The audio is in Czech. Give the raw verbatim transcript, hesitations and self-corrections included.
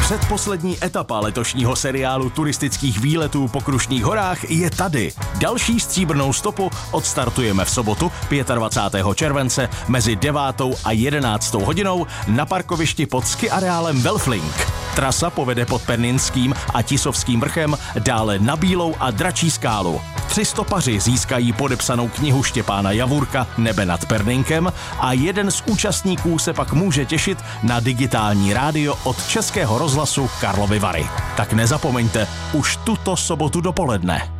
Předposlední etapa letošního seriálu turistických výletů po Krušných horách je tady. Další stříbrnou stopu odstartujeme v sobotu dvacátého pátého července mezi devátou a jedenáctou hodinou na parkovišti pod ski areálem Welflink. Trasa povede pod Pernínským a Tisovským vrchem, dále na Bílou a Dračí skálu. Tři stopaři získají podepsanou knihu Štěpána Javurka Nebe nad Pernínkem a jeden z účastníků se pak může těšit na digitální rádio od Českého rozhlasu Karlovy Vary. Tak nezapomeňte, už tuto sobotu dopoledne.